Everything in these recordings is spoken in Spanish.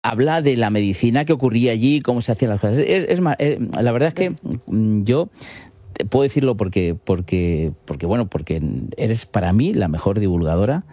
habla de la medicina que ocurría allí, cómo se hacían las cosas. La verdad es que yo puedo decirlo porque eres para mí la mejor divulgadora,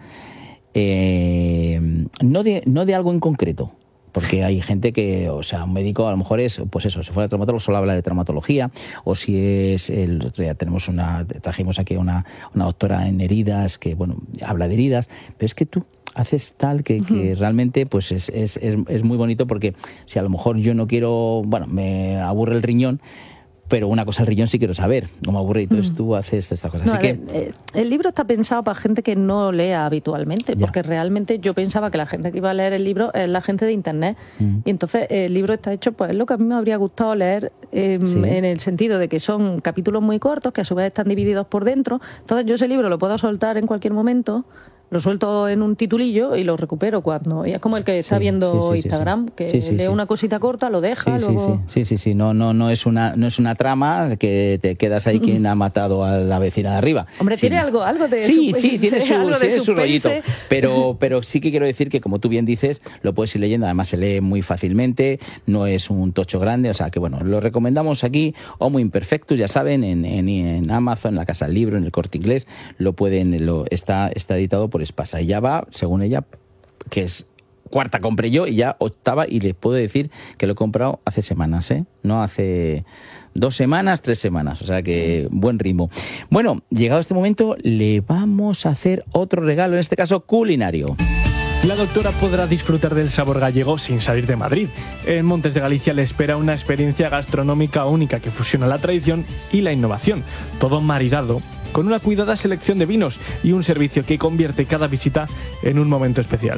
no de algo en concreto. Porque hay gente que, o sea, un médico a lo mejor es, pues eso, si fuera traumatólogo solo habla de traumatología, o si es, el otro día trajimos aquí una doctora en heridas que, bueno, habla de heridas, pero es que tú haces tal que realmente pues es muy bonito, porque si a lo mejor yo no quiero, bueno, me aburre el riñón, pero una cosa del riñón sí quiero saber, no me aburre, y entonces tú haces estas cosas. No, así que el libro está pensado para gente que no lea habitualmente, porque realmente yo pensaba que la gente que iba a leer el libro es la gente de Internet, y entonces el libro está hecho, pues es lo que a mí me habría gustado leer, en el sentido de que son capítulos muy cortos, que a su vez están divididos por dentro. Entonces yo ese libro lo puedo soltar en cualquier momento, lo suelto en un titulillo y lo recupero cuando... Y es como el que está viendo Instagram, que lee una cosita corta, lo deja, luego... Sí. No es una trama que te quedas ahí quien ha matado a la vecina de arriba. Hombre, tiene algo de tiene su rollito. Pero sí que quiero decir que, como tú bien dices, lo puedes ir leyendo. Además, se lee muy fácilmente, no es un tocho grande. O sea, que bueno, lo recomendamos aquí, Homo Imperfectus, ya saben, en Amazon, en la Casa del Libro, en el Corte Inglés, está editado por Espasa, y ya va, según ella, que es cuarta compré yo y ya octava, y les puedo decir que lo he comprado hace semanas, no hace 2 semanas, 3 semanas, o sea que buen ritmo. Bueno, llegado este momento, le vamos a hacer otro regalo, en este caso culinario. La doctora podrá disfrutar del sabor gallego sin salir de Madrid. En Montes de Galicia le espera una experiencia gastronómica única que fusiona la tradición y la innovación, todo maridado con una cuidada selección de vinos y un servicio que convierte cada visita en un momento especial.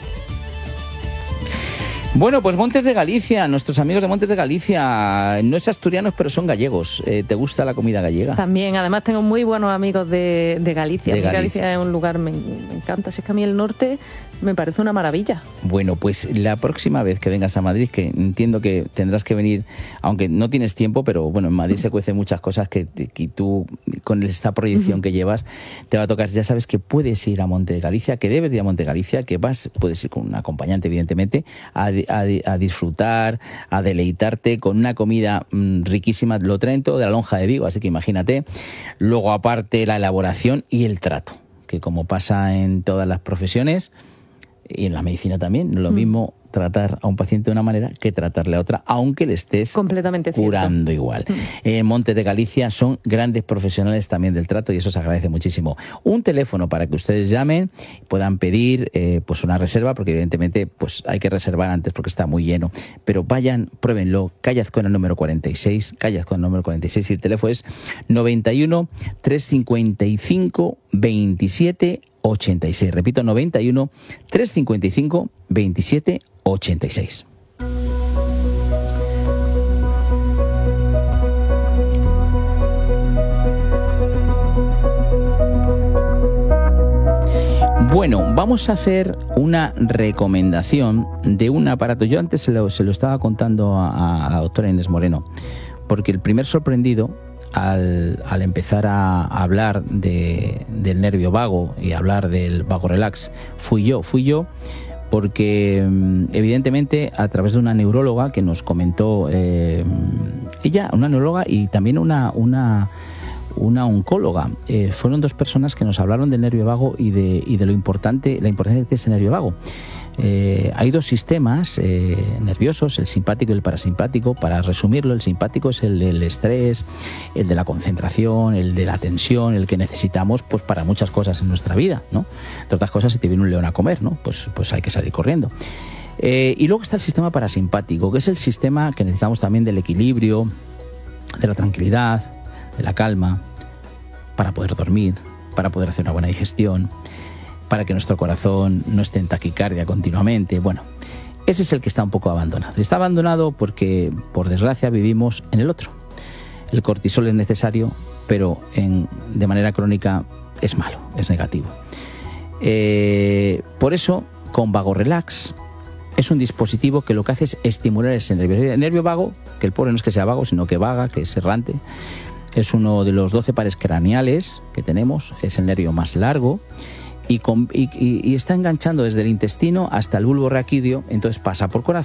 Bueno, pues Montes de Galicia, nuestros amigos de Montes de Galicia, no es asturianos, pero son gallegos. ¿Te gusta la comida gallega? También, además tengo muy buenos amigos de Galicia. Galicia es un lugar, me encanta. Si es que a mí el norte me parece una maravilla. Bueno, pues la próxima vez que vengas a Madrid, que entiendo que tendrás que venir, aunque no tienes tiempo, pero bueno, en Madrid se cuecen muchas cosas que tú, con esta proyección que llevas, te va a tocar. Ya sabes que puedes ir a Monte de Galicia, que debes ir a Monte de Galicia, que puedes ir con un acompañante, evidentemente, a disfrutar, a deleitarte con una comida riquísima. Lo traen todo de la Lonja de Vigo, así que imagínate. Luego, aparte, la elaboración y el trato, que como pasa en todas las profesiones y en la medicina también, no es lo mismo tratar a un paciente de una manera que tratarle a otra, aunque le estés completamente curando igual. En Montes de Galicia son grandes profesionales también del trato, y eso se agradece muchísimo. Un teléfono para que ustedes llamen, puedan pedir pues una reserva, porque evidentemente pues hay que reservar antes porque está muy lleno, pero vayan, pruébenlo. Calle Azcona número 46, y el teléfono es 91 355 27 86. Repito, 91 355 27 86. Bueno, vamos a hacer una recomendación de un aparato. Yo antes se lo estaba contando a la doctora Inés Moreno, porque el primer sorprendido al empezar a hablar del nervio vago y hablar del vago relax fui yo, porque evidentemente a través de una neuróloga que nos comentó, ella, una neuróloga y también una oncóloga, fueron 2 personas que nos hablaron del nervio vago y de la importancia que es el nervio vago. Hay 2 sistemas nerviosos, el simpático y el parasimpático. Para resumirlo, el simpático es el del estrés, el de la concentración, el de la tensión, el que necesitamos pues para muchas cosas en nuestra vida, ¿no? Entre otras cosas, si te viene un león a comer, ¿no? Pues hay que salir corriendo. Y luego está el sistema parasimpático, que es el sistema que necesitamos también del equilibrio, de la tranquilidad, de la calma, para poder dormir, para poder hacer una buena digestión, para que nuestro corazón no esté en taquicardia continuamente. Bueno, ese es el que está un poco abandonado. Está abandonado porque, por desgracia, vivimos en el otro. El cortisol es necesario, pero de manera crónica es malo, es negativo. Por eso, con Vago Relax, es un dispositivo que lo que hace es estimular ese nervio. El nervio vago, que el pobre no es que sea vago, sino que vaga, que es errante, es uno de los 12 pares craneales que tenemos, es el nervio más largo, y está enganchando desde el intestino hasta el bulbo raquídeo, entonces pasa por corazón,